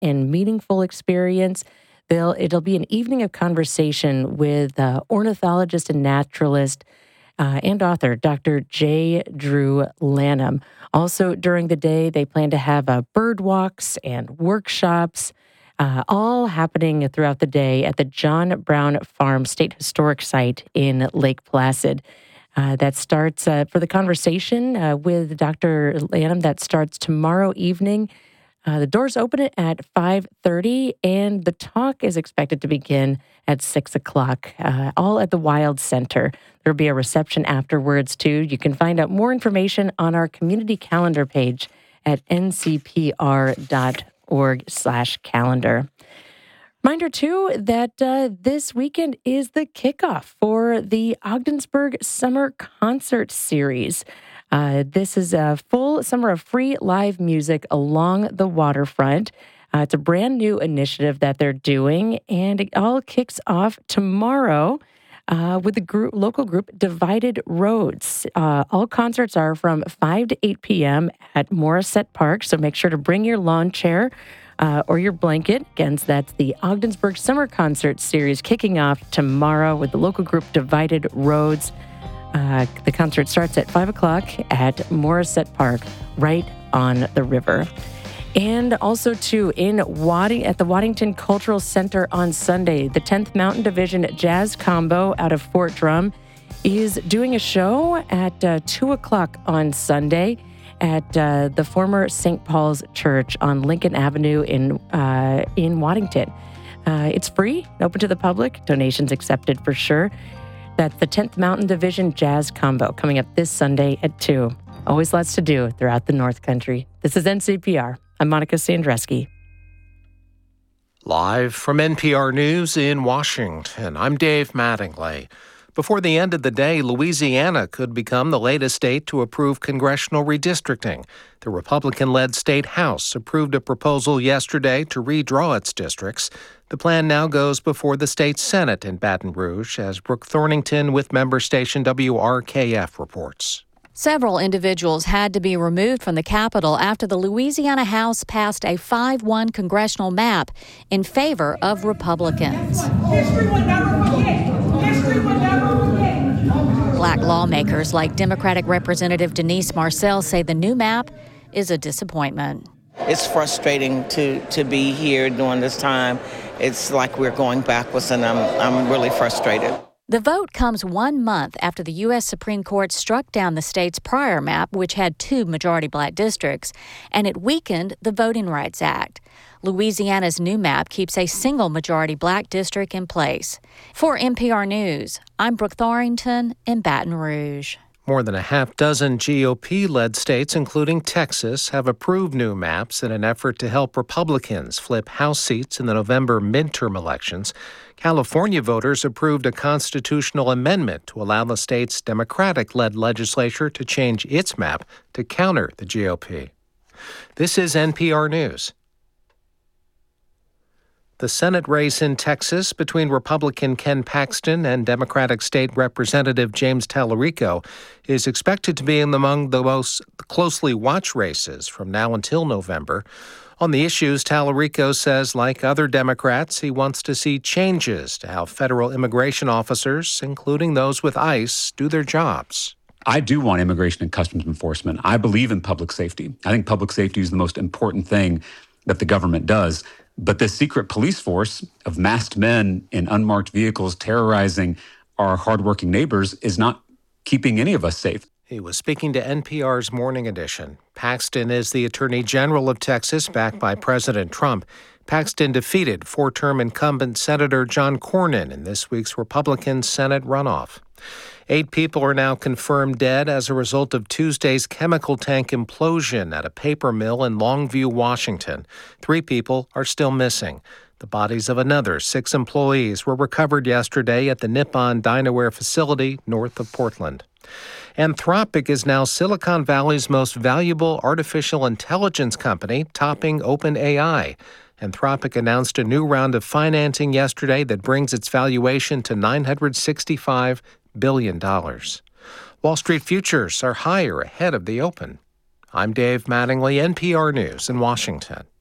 and meaningful experience. It'll be an evening of conversation with ornithologist and naturalist and author Dr. J. Drew Lanham. Also, during the day, they plan to have bird walks and workshops, all happening throughout the day at the John Brown Farm State Historic Site in Lake Placid. That starts for the conversation with Dr. Lanham. That starts tomorrow evening. The doors open at 5:30, and the talk is expected to begin at 6 o'clock, all at the Wild Center. There'll be a reception afterwards, too. You can find out more information on our community calendar page at ncpr.org/calendar. Reminder, too, that this weekend is the kickoff for the Ogdensburg Summer Concert Series. This is a full summer of free live music along the waterfront. It's a brand new initiative that they're doing, and it all kicks off tomorrow with the local group Divided Roads. All concerts are from 5 to 8 p.m. at Morissette Park, so make sure to bring your lawn chair or your blanket. Again, that's the Ogdensburg Summer Concert Series kicking off tomorrow with the local group Divided Roads. The concert starts at 5 o'clock at Morissette Park, right on the river. And also, too, at the Waddington Cultural Center on Sunday, the 10th Mountain Division Jazz Combo out of Fort Drum is doing a show at 2 o'clock on Sunday at the former St. Paul's Church on Lincoln Avenue in Waddington. It's free, open to the public, donations accepted for sure. That's the 10th Mountain Division Jazz Combo coming up this Sunday at 2. Always lots to do throughout the North Country. This is NCPR. I'm Monica Sandreski. Live from NPR News in Washington, I'm Dave Mattingly. Before the end of the day, Louisiana could become the latest state to approve congressional redistricting. The Republican-led state House approved a proposal yesterday to redraw its districts. The plan now goes before the state Senate in Baton Rouge, as Brooke Thornington with member station WRKF reports. Several individuals had to be removed from the Capitol after the Louisiana House passed a 5-1 congressional map in favor of Republicans. History will never forget. History will never forget. Black lawmakers like Democratic Representative Denise Marcel say the new map is a disappointment. It's frustrating to be here during this time. It's like we're going backwards, and I'm really frustrated. The vote comes 1 month after the U.S. Supreme Court struck down the state's prior map, which had 2 majority black districts, and it weakened the Voting Rights Act. Louisiana's new map keeps a single majority black district in place. For NPR News, I'm Brooke Thornington in Baton Rouge. More than a half dozen GOP-led states, including Texas, have approved new maps in an effort to help Republicans flip House seats in the November midterm elections. California voters approved a constitutional amendment to allow the state's Democratic-led legislature to change its map to counter the GOP. This is NPR News. The Senate race in Texas between Republican Ken Paxton and Democratic State Representative James Tallarico is expected to be among the most closely watched races from now until November. On the issues, Tallarico says, like other Democrats, he wants to see changes to how federal immigration officers, including those with ICE, do their jobs. I do want immigration and customs enforcement. I believe in public safety. I think public safety is the most important thing that the government does. But this secret police force of masked men in unmarked vehicles terrorizing our hardworking neighbors is not keeping any of us safe. He was speaking to NPR's Morning Edition. Paxton is the Attorney General of Texas, backed by President Trump. Paxton defeated 4-term incumbent Senator John Cornyn in this week's Republican Senate runoff. 8 people are now confirmed dead as a result of Tuesday's chemical tank implosion at a paper mill in Longview, Washington. 3 people are still missing. The bodies of another 6 employees were recovered yesterday at the Nippon Dinaware facility north of Portland. Anthropic is now Silicon Valley's most valuable artificial intelligence company, topping OpenAI. Anthropic announced a new round of financing yesterday that brings its valuation to $965 billion. Wall Street futures are higher ahead of the open. I'm Dave Mattingly, NPR News in Washington.